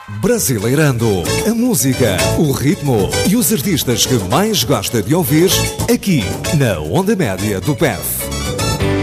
Brasileirando. A música, o ritmo e os artistas que mais gosta de ouvir aqui na Onda Média do PEF.